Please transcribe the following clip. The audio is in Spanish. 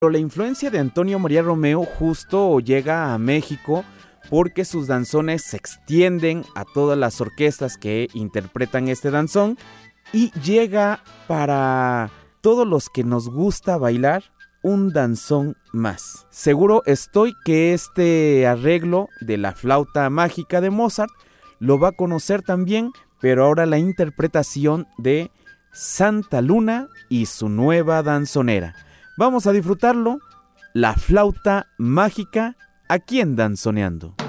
Pero la influencia de Antonio María Romeo justo llega a México porque sus danzones se extienden a todas las orquestas que interpretan este danzón y llega para todos los que nos gusta bailar un danzón más. Seguro estoy que este arreglo de la flauta mágica de Mozart lo va a conocer también, pero ahora la interpretación de Santa Luna y su nueva danzonera. Vamos a disfrutarlo, la flauta mágica, aquí en Danzoneando.